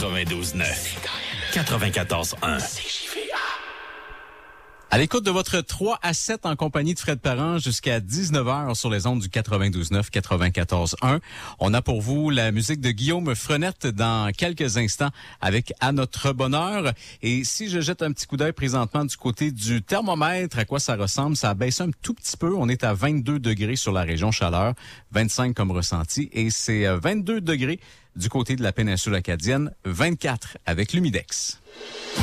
92.9. 94.1. À l'écoute de votre 3 à 7 en compagnie de Fred Parent jusqu'à 19h sur les ondes du 92.9, 94.1. On a pour vous la musique de Guillaume Frenette dans quelques instants avec À notre bonheur. Et si je jette un petit coup d'œil présentement du côté du thermomètre, à quoi ça ressemble, ça a baissé un tout petit peu. On est à 22 degrés sur la région chaleur, 25 comme ressenti. Et c'est 22 degrés du côté de la péninsule acadienne, 24 avec l'Humidex.